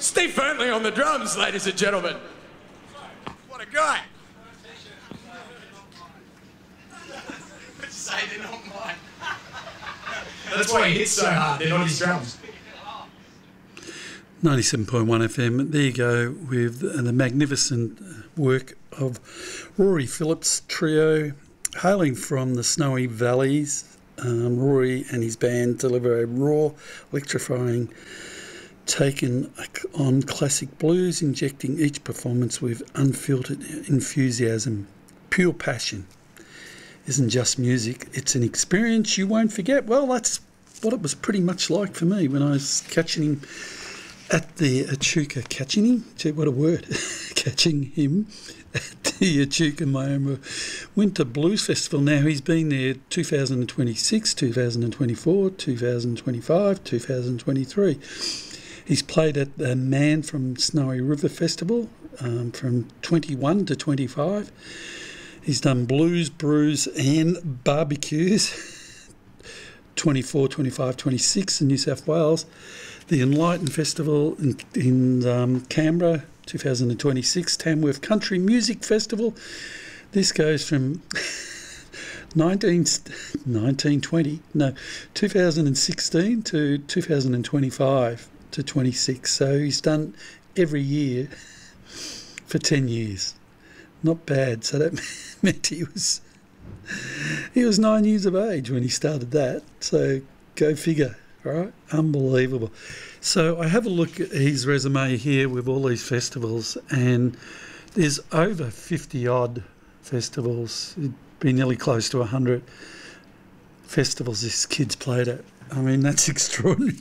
Steve Fernley on the drums, ladies and gentlemen. What a guy. Say they're not mine. That's why he hits so hard. They're not his drums. 97.1 FM. There you go with the magnificent work of Rory Phillips Trio, hailing from the Snowy Valleys. Rory and his band deliver a raw, electrifying take on classic blues, injecting each performance with unfiltered enthusiasm, pure passion. Isn't just music, it's an experience you won't forget. Well, that's what it was pretty much like for me when I was catching him at the Echuca. Catching him? Gee, what a word. Catching him at the Echuca Mayumba Winter Blues Festival. Now, he's been there 2026, 2024, 2025, 2023. He's played at the Man from Snowy River Festival from 21 to 25. He's done blues, brews and barbecues, 24, 25, 26 in New South Wales. The Enlighten Festival in Canberra, 2026. Tamworth Country Music Festival. This goes from 2016 to 2025 to 26. So he's done every year for 10 years. Not bad. So that meant he was 9 years of age when he started that. So go figure, right? Unbelievable. So I have a look at his resume here with all these festivals, and there's over 50 odd festivals. It'd be nearly close to 100 festivals this kid's played at. I mean, that's extraordinary.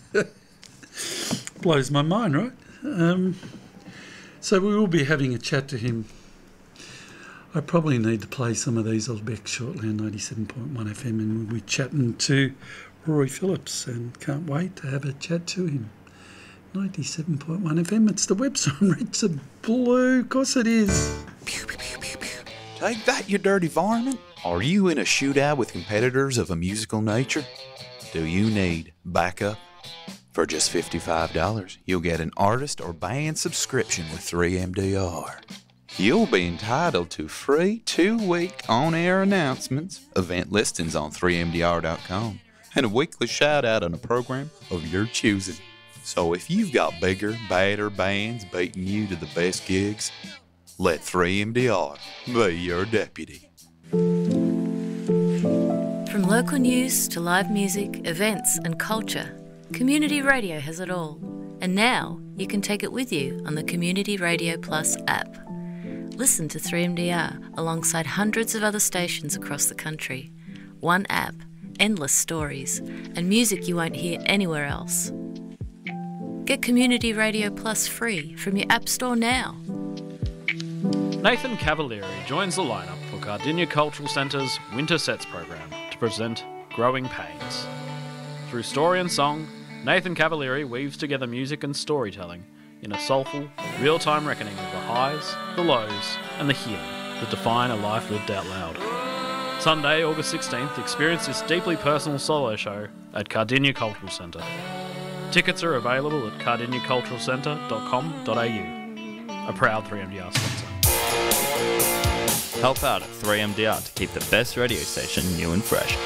Blows my mind, right? So we will be having a chat to him. I probably need to play some of these. I'll be back shortly on 97.1 FM, and we'll be chatting to Rory Phillips, and can't wait to have a chat to him. 97.1 FM, it's the web song, Reds Are Blue, of course it is. Pew, pew, pew, pew, pew. Take that, you dirty varmint. Are you in a shootout with competitors of a musical nature? Do you need backup? For just $55, you'll get an artist or band subscription with 3MDR. You'll be entitled to free 2-week on-air announcements, event listings on 3mdr.com, and a weekly shout-out on a program of your choosing. So if you've got bigger, badder bands beating you to the best gigs, let 3MDR be your deputy. From local news to live music, events and culture, Community Radio has it all. And now you can take it with you on the Community Radio Plus app. Listen to 3MDR alongside hundreds of other stations across the country. One app, endless stories, and music you won't hear anywhere else. Get Community Radio Plus free from your app store now. Nathan Cavalieri joins the lineup for Cardinia Cultural Centre's Winter Sets program to present Growing Pains. Through story and song, Nathan Cavalieri weaves together music and storytelling in a soulful, real-time reckoning of the highs, the lows, and the healing that define a life lived out loud. Sunday, August 16th, experience this deeply personal solo show at Cardinia Cultural Centre. Tickets are available at cardiniaculturalcentre.com.au, a proud 3MDR sponsor. Help out at 3MDR to keep the best radio station new and fresh.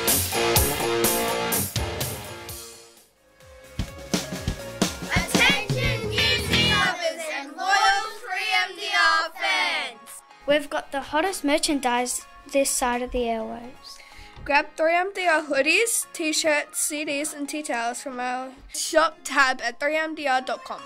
Attention music lovers and loyal 3MDR fans! We've got the hottest merchandise this side of the airwaves. Grab 3MDR hoodies, t-shirts, CDs and tea towels from our shop tab at 3mdr.com.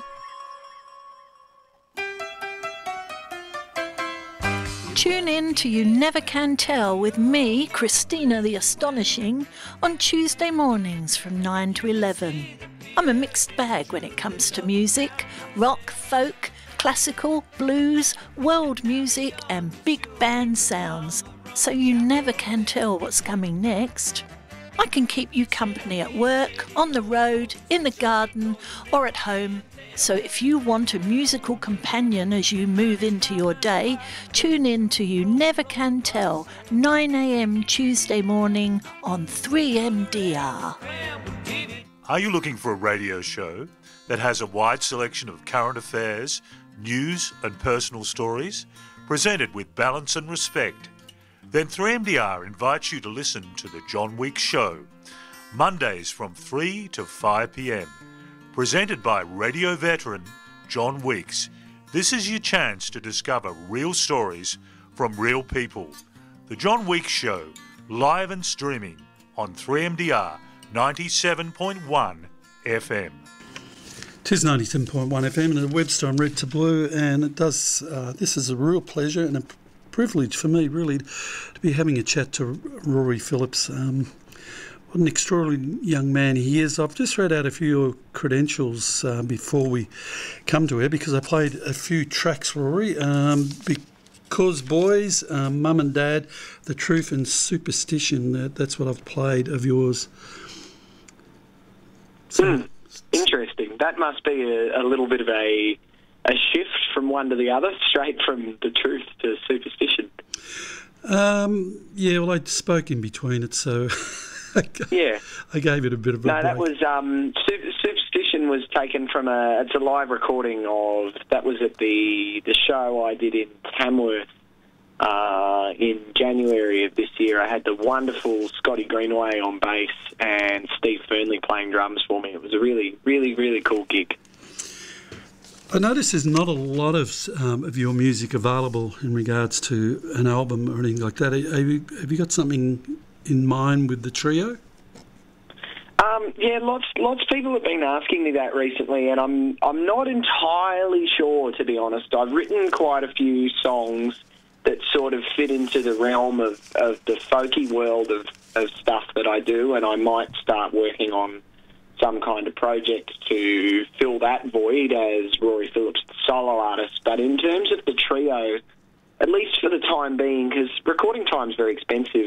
Tune in to You Never Can Tell with me, Christina the Astonishing, on Tuesday mornings from 9 to 11. I'm a mixed bag when it comes to music: rock, folk, classical, blues, world music and big band sounds. So you never can tell what's coming next. I can keep you company at work, on the road, in the garden or at home. So if you want a musical companion as you move into your day, tune in to You Never Can Tell, 9 a.m. Tuesday morning on 3MDR. Are you looking for a radio show that has a wide selection of current affairs, news and personal stories, presented with balance and respect? Then 3MDR invites you to listen to The John Weeks Show, Mondays from 3 to 5 p.m, presented by radio veteran John Weeks. This is your chance to discover real stories from real people. The John Weeks Show, live and streaming on 3MDR 97.1 FM. It is 97.1 FM and the Webster on Red to Blue, and it does. This is a real pleasure and a privilege for me, really, to be having a chat to Rory Phillips. What an extraordinary young man he is. I've just read out a few credentials before we come to her, because I played a few tracks, Rory. Because Boys, Mum and Dad, The Truth and Superstition, that's what I've played of yours. So, interesting. That must be a little bit of a shift from one to the other, straight from The Truth to Superstition. Yeah, well, I spoke in between it, so I gave it a bit of a break. That was Superstition was taken from it's a live recording of, that was at the show I did in Tamworth in January of this year. I had the wonderful Scotty Greenaway on bass and Steve Fernley playing drums for me. It was a really, really, really cool gig. I notice there's not a lot of your music available in regards to an album or anything like that. Have you got something in mind with the trio? Yeah, lots of people have been asking me that recently, and I'm not entirely sure, to be honest. I've written quite a few songs that sort of fit into the realm of the folky world of stuff that I do, and I might start working on some kind of project to fill that void as Rory Phillips, the solo artist. But in terms of the trio, at least for the time being, because recording time is very expensive,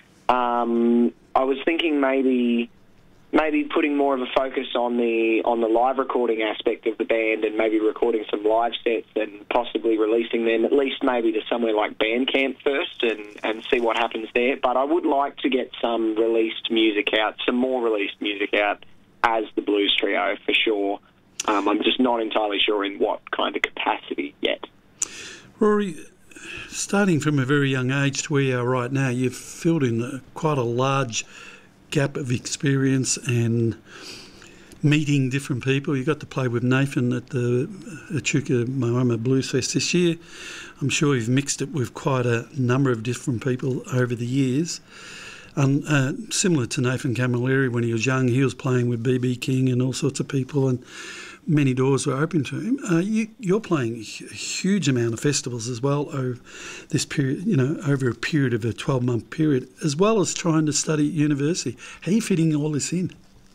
I was thinking maybe putting more of a focus on the live recording aspect of the band, and maybe recording some live sets and possibly releasing them at least maybe to somewhere like Bandcamp first, and see what happens there. But I would like to get some more released music out as the Blues Trio, for sure. I'm just not entirely sure in what kind of capacity yet. Rory, starting from a very young age to where you are right now, you've filled in quite a large gap of experience and meeting different people. You got to play with Nathan at the Echuca Moama Blues Fest this year. I'm sure you've mixed it with quite a number of different people over the years. Similar to Nathan Camilleri, when he was young, he was playing with B.B. King and all sorts of people, and many doors were open to him. You're playing a huge amount of festivals as well over this period, over a period of a 12-month period, as well as trying to study at university. How are you fitting all this in?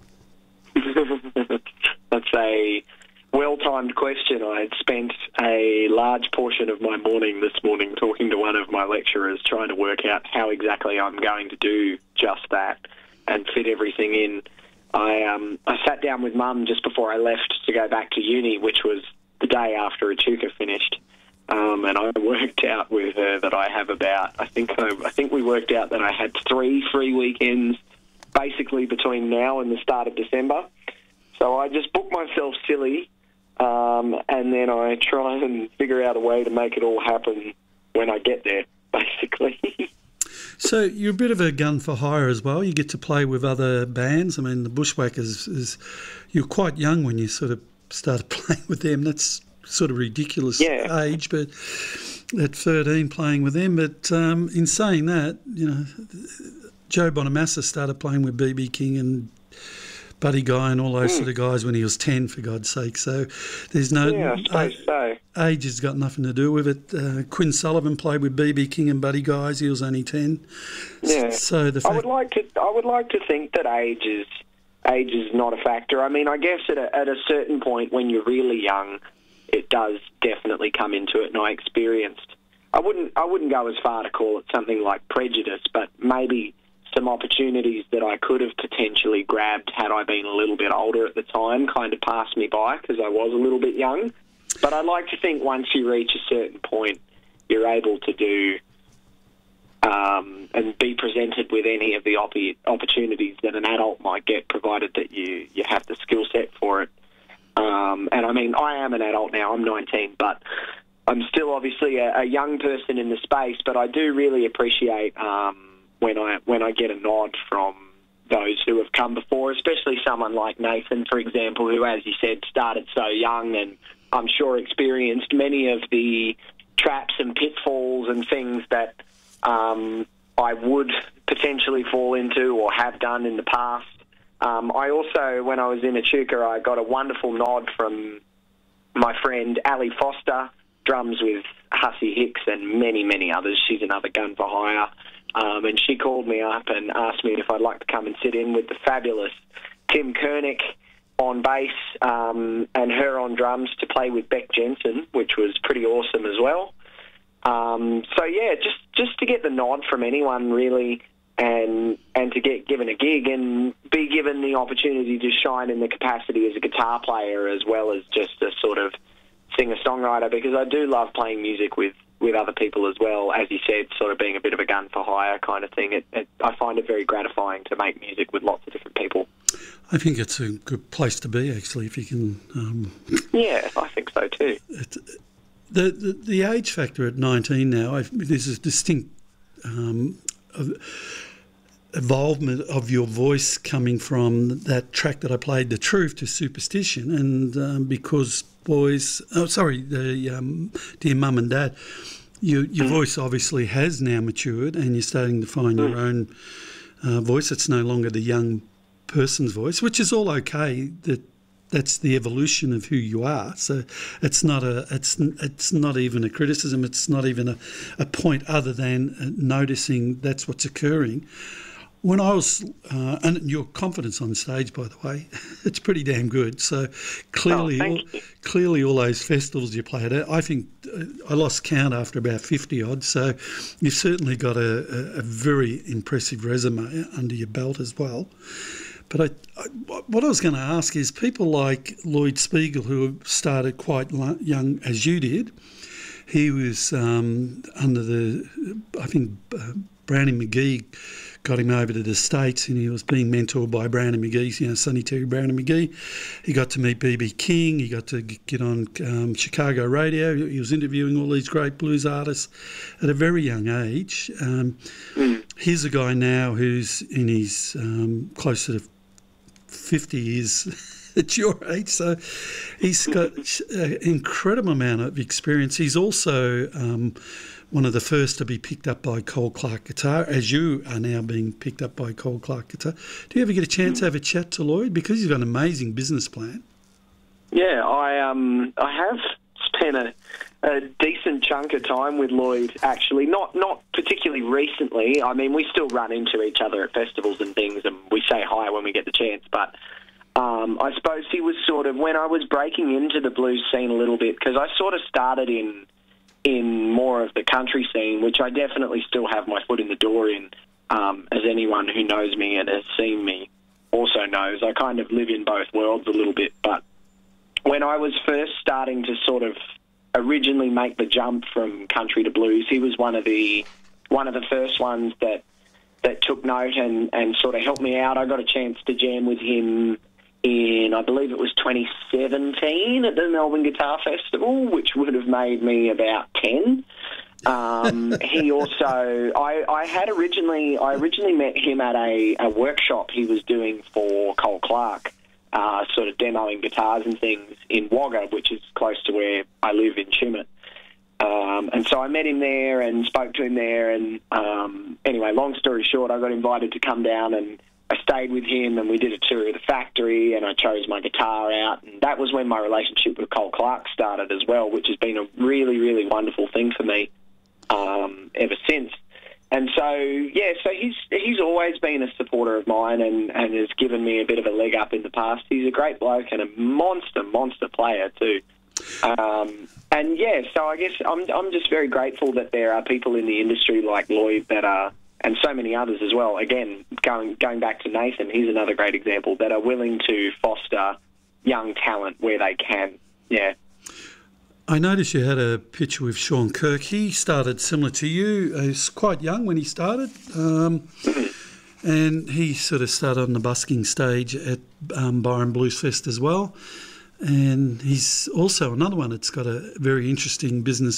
That's a well-timed question. I had spent a large portion of my morning this morning talking to one of my lecturers, trying to work out how exactly I'm going to do just that and fit everything in. I sat down with Mum just before I left to go back to uni, which was the day after Echuca finished, and I worked out with her that I have about, I think we worked out that I had 3 free weekends basically between now and the start of December. So I just booked myself silly, and then I try and figure out a way to make it all happen when I get there, basically. So you're a bit of a gun for hire as well. You get to play with other bands. I mean, the Bushwhackers, you're quite young when you sort of started playing with them. That's sort of ridiculous age, but at 13 playing with them. But in saying that, Joe Bonamassa started playing with B.B. King and Buddy Guy and all those sort of guys when he was 10, for God's sake. So there's no age has got nothing to do with it. Quinn Sullivan played with B.B. King and Buddy Guys. He was only 10. Yeah. So I would like to think that age is not a factor. I mean, I guess at a certain point when you're really young, it does definitely come into it. And I experienced. I wouldn't go as far to call it something like prejudice, but maybe some opportunities that I could have potentially grabbed had I been a little bit older at the time kind of passed me by because I was a little bit young. But I like to think once you reach a certain point, you're able to do and be presented with any of the opportunities that an adult might get, provided that you have the skill set for it. And I mean, I am an adult now, I'm 19, but I'm still obviously a young person in the space, but I do really appreciate when I get a nod from those who have come before, especially someone like Nathan, for example, who, as you said, started so young and I'm sure experienced many of the traps and pitfalls and things that I would potentially fall into or have done in the past. I also, when I was in Echuca, I got a wonderful nod from my friend Ali Foster, drums with Hussey Hicks and many, many others. She's another gun for hire. And she called me up and asked me if I'd like to come and sit in with the fabulous Tim Kernick on bass and her on drums to play with Beck Jensen, which was pretty awesome as well. So yeah, just to get the nod from anyone really, and to get given a gig and be given the opportunity to shine in the capacity as a guitar player as well as just a sort of singer-songwriter, because I do love playing music with other people as well, as you said, sort of being a bit of a gun for hire kind of thing. I find it very gratifying to make music with lots of different people. I think it's a good place to be, actually, if you can... Yeah, I think so too. The age factor at 19 now, there's a distinct involvement of your voice coming from that track that I played, The Truth, to Superstition, and because Dear Mum and Dad, your voice obviously has now matured and you're starting to find your own voice. It's no longer the young person's voice, which is all okay. That's the evolution of who you are. So it's not even a criticism. It's not even a point other than noticing that's what's occurring. When I was, and your confidence on stage, by the way, it's pretty damn good. So clearly all those festivals you played at, I think I lost count after about 50 odd. So you've certainly got a very impressive resume under your belt as well. But what I was going to ask is, people like Lloyd Spiegel, who started quite young as you did, he was under Brownie McGee got him over to the States, and he was being mentored by Brownie McGee, Sonny Terry Brownie McGee. He got to meet B.B. King. He got to get on Chicago radio. He was interviewing all these great blues artists at a very young age. Here's a guy now who's in his close to 50 years at your age, so he's got an incredible amount of experience. He's also one of the first to be picked up by Cole Clark Guitar, as you are now being picked up by Cole Clark Guitar. Do you ever get a chance to have a chat to Lloyd? Because he's got an amazing business plan. Yeah, I have spent a decent chunk of time with Lloyd, actually. Not particularly recently. I mean, we still run into each other at festivals and things, and we say hi when we get the chance, but I suppose he was sort of, when I was breaking into the blues scene a little bit, because I sort of started in more of the country scene, which I definitely still have my foot in the door in, as anyone who knows me and has seen me also knows. I kind of live in both worlds a little bit, but when I was first starting to sort of originally make the jump from country to blues, he was one of the first ones that took note and sort of helped me out. I got a chance to jam with him in, I believe it was 2017 at the Melbourne Guitar Festival, which would have made me about 10. He also, I originally met him at a workshop he was doing for Cole Clark, sort of demoing guitars and things in Wagga, which is close to where I live in Tumut. And so I met him there and spoke to him there, and anyway, long story short, I got invited to come down, and I stayed with him, and we did a tour of the factory, and I chose my guitar out, and that was when my relationship with Cole Clark started as well, which has been a really, really wonderful thing for me ever since. And so, yeah, so he's always been a supporter of mine and has given me a bit of a leg up in the past. He's a great bloke and a monster player too. And yeah, so I guess I'm just very grateful that there are people in the industry like Lloyd that are, and so many others as well. Again, going back to Nathan, he's another great example, that are willing to foster young talent where they can. Yeah. I noticed you had a picture with Sean Kirk. He started similar to you. He was quite young when he started. And he sort of started on the busking stage at Byron Blues Fest as well. And he's also another one that's got a very interesting business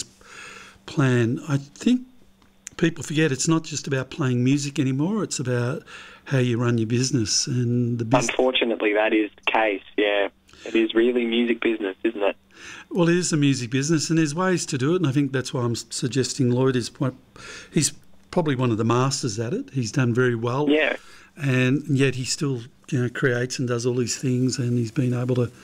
plan. I think people forget it's not just about playing music anymore. It's about how you run your business. And Unfortunately, that is the case, yeah. It is really music business, isn't it? Well, it is a music business, and there's ways to do it, and I think that's why I'm suggesting Lloyd is he's probably one of the masters at it. He's done very well. Yeah. And yet he still, creates and does all these things, and he's been able to...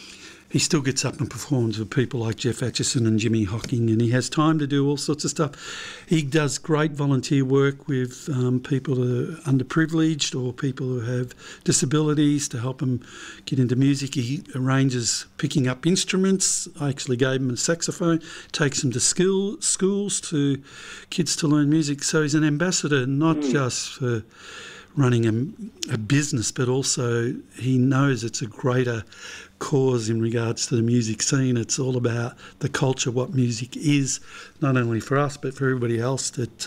He still gets up and performs with people like Jeff Atchison and Jimmy Hocking, and he has time to do all sorts of stuff. He does great volunteer work with people who are underprivileged or people who have disabilities to help them get into music. He arranges picking up instruments. I actually gave him a saxophone, takes them to schools to kids to learn music. So he's an ambassador, not just for running a business, but also he knows it's a greater cause in regards to the music scene. It's all about the culture, what music is, not only for us but for everybody else that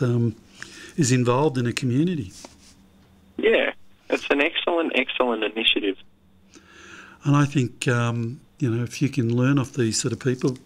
is involved in a community. Yeah, it's an excellent initiative. And I think if you can learn off these sort of people,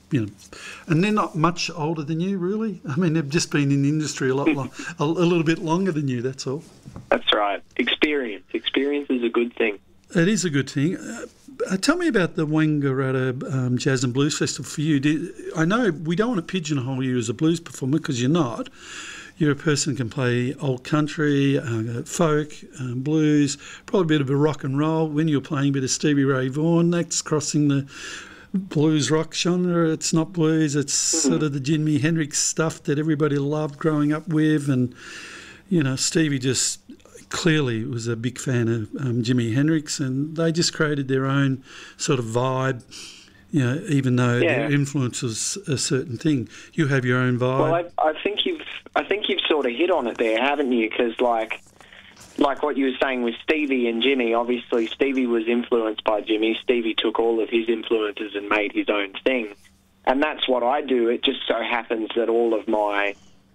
and they're not much older than you, really. I mean, they've just been in the industry a little bit longer than you, that's all. That's right. Experience is a good thing. It is a good thing. Tell me about the Wangaratta Jazz and Blues Festival for you. I know we don't want to pigeonhole you as a blues performer because you're not. You're a person who can play old country, folk, blues, probably a bit of a rock and roll. When you're playing a bit of Stevie Ray Vaughan, that's crossing the blues rock genre. It's not blues, it's sort of the Jimi Hendrix stuff that everybody loved growing up with. And, Stevie just clearly was a big fan of Jimi Hendrix, and they just created their own sort of vibe. Even though their influence was a certain thing, you have your own vibe. Well, I think you've sort of hit on it there, haven't you? Because like what you were saying with Stevie and Jimmy, obviously Stevie was influenced by Jimmy. Stevie took all of his influences and made his own thing, and that's what I do. It just so happens that all of my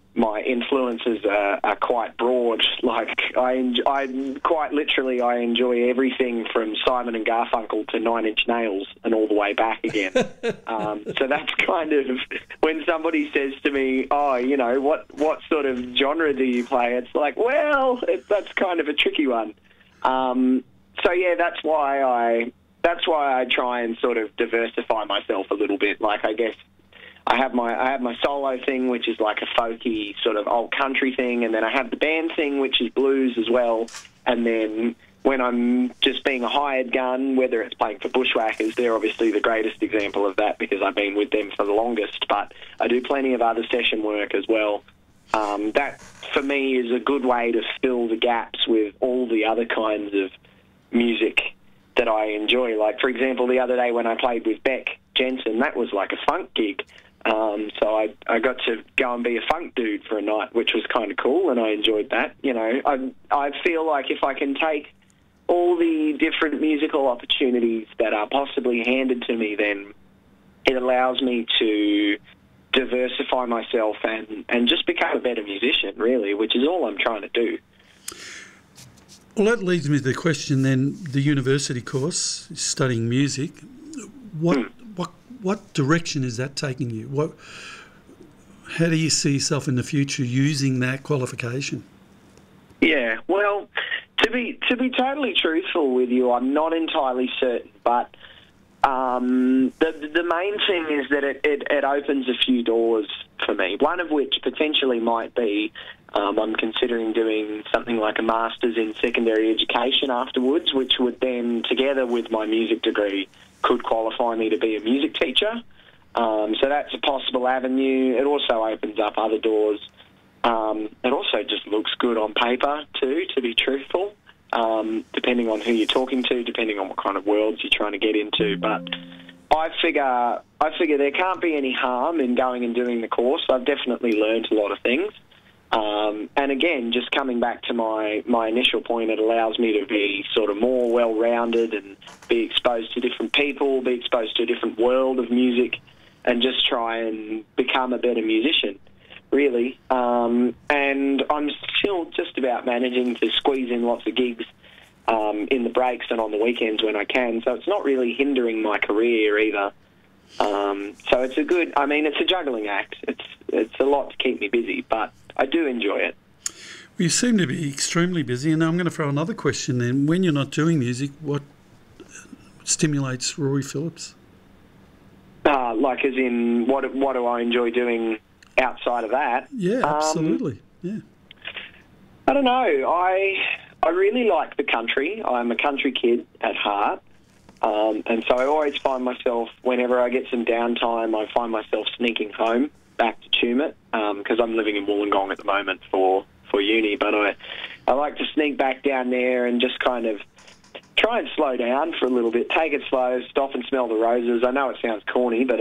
influences are quite broad. Like I quite literally enjoy everything from Simon and Garfunkel to Nine Inch Nails and all the way back again. So that's kind of when somebody says to me, "Oh, what sort of genre do you play?" It's like, well, that's kind of a tricky one. So yeah, that's why I try and sort of diversify myself a little bit. Like I guess. I have my solo thing, which is like a folky sort of old country thing, and then I have the band thing, which is blues as well. And then when I'm just being a hired gun, whether it's playing for Bushwhackers, they're obviously the greatest example of that because I've been with them for the longest, but I do plenty of other session work as well. That, for me, is a good way to fill the gaps with all the other kinds of music that I enjoy. Like, for example, the other day when I played with Beck Jensen, that was like a funk gig. So I got to go and be a funk dude for a night, which was kind of cool, and I enjoyed that. I feel like if I can take all the different musical opportunities that are possibly handed to me, then it allows me to diversify myself and just become a better musician, really, which is all I'm trying to do. Well, that leads me to the question then, the university course, studying music, what direction is that taking you? How do you see yourself in the future using that qualification? Yeah, well, to be totally truthful with you, I'm not entirely certain, but the main thing is that it opens a few doors for me, one of which potentially might be I'm considering doing something like a master's in secondary education afterwards, which would then, together with my music degree, could qualify me to be a music teacher. So that's a possible avenue. It also opens up other doors. It also just looks good on paper too, to be truthful, depending on who you're talking to, depending on what kind of worlds you're trying to get into. But I figure there can't be any harm in going and doing the course. I've definitely learned a lot of things. And again, just coming back to my initial point, it allows me to be sort of more well-rounded and be exposed to different people, be exposed to a different world of music. and just try and become a better musician, really. And I'm still just about managing to squeeze in lots of gigs in the breaks and on the weekends when I can, so it's not really hindering my career either. So it's it's a juggling act. It's a lot to keep me busy, but I do enjoy it. You seem to be extremely busy, and I'm going to throw another question then. When you're not doing music, what stimulates Rory Phillips? Like as in, what do I enjoy doing outside of that? Yeah, absolutely. Yeah. I don't know. I really like the country. I'm a country kid at heart. And so I always find myself, whenever I get some downtime, I find myself sneaking home back to Tumut, because I'm living in Wollongong at the moment for uni. But I like to sneak back down there and just kind of try and slow down for a little bit, take it slow, stop and smell the roses. I know it sounds corny, but